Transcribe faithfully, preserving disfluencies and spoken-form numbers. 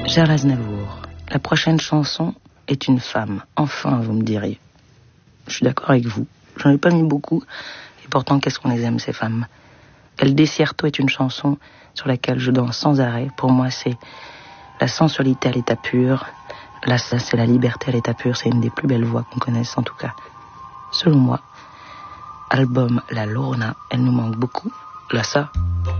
Cher Aznavour, la prochaine chanson est une femme. Enfin, vous me diriez. Je suis d'accord avec vous. J'en ai pas mis beaucoup. Et pourtant, qu'est-ce qu'on les aime, ces femmes. El Desierto est une chanson sur laquelle je danse sans arrêt. Pour moi, c'est la sensualité à l'état pur. Là, ça, c'est la liberté à l'état pur. C'est une des plus belles voix qu'on connaisse, en tout cas. Selon moi, album La Lorna, elle nous manque beaucoup. Là, ça,